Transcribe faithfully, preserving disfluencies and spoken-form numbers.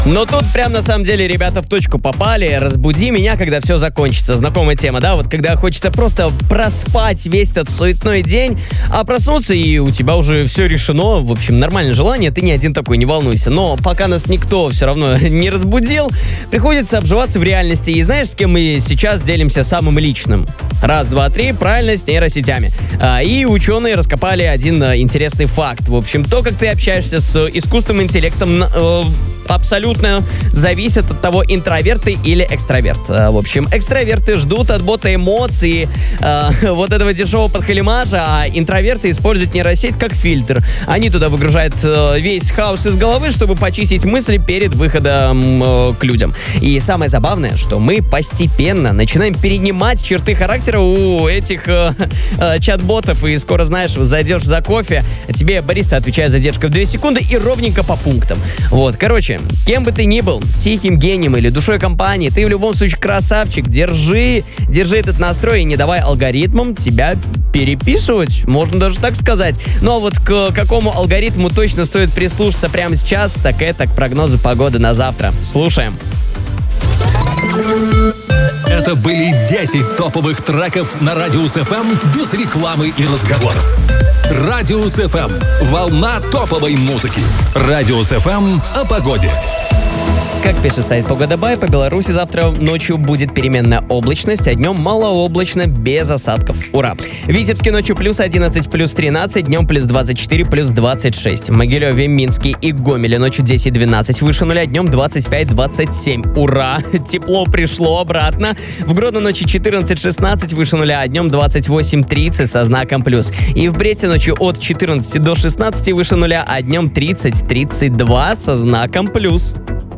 Но тут прям на самом деле ребята в точку попали. Разбуди меня, когда все закончится. Знакомая тема, да? Вот когда хочется просто проспать весь этот суетной день, а проснуться, и у тебя уже все решено. В общем, нормальное желание, ты не один такой, не волнуйся. Но пока нас никто все равно не разбудил, приходится обживаться в реальности. И знаешь, с кем мы сейчас делимся самым личным? Раз, два, три, правильно, с нейросетями. А, и ученые раскопали один а, интересный факт. В общем, то, как ты общаешься с искусственным интеллектом, э, абсолютно зависит от того, интроверт ты или экстраверт. В общем, экстраверты ждут от бота эмоции, э, вот этого дешевого подхалимажа, а интроверты используют нейросеть как фильтр. Они туда выгружают э, весь хаос из головы, чтобы почистить мысли перед выходом э, к людям. И самое забавное, что мы постепенно начинаем перенимать черты характера у этих э, э, чат-ботов, и скоро, знаешь, зайдешь за кофе, тебе бариста отвечает задержка в две секунды и ровненько по пунктам. Вот, короче, кем бы ты ни был, тихим гением или душой компании, ты в любом случае красавчик. Держи, держи этот настрой и не давай алгоритмам тебя переписывать, можно даже так сказать. Но вот к какому алгоритму точно стоит прислушаться прямо сейчас, так это к прогнозу погоды на завтра. Слушаем. Это были десять топовых треков на Радиус эф эм без рекламы и разговоров. Радиус эф эм. Волна топовой музыки. Радиус эф эм о погоде. Как пишет сайт Погода.бай, по Беларуси завтра ночью будет переменная облачность, а днем малооблачно, без осадков. Ура! В Витебске ночью плюс одиннадцать, плюс тринадцать, днем плюс двадцать четыре, плюс двадцать шесть. В Могилеве, Минске и Гомеле ночью десять-двенадцать, выше нуля, днем двадцать пять-двадцать семь. Ура! Тепло пришло обратно. В Гродно ночью четырнадцать-шестнадцать, выше нуля, а днем двадцать восемь-тридцать со знаком плюс. И в Бресте ночью от четырнадцати до шестнадцати, выше нуля, а днем тридцать-тридцать два со знаком плюс.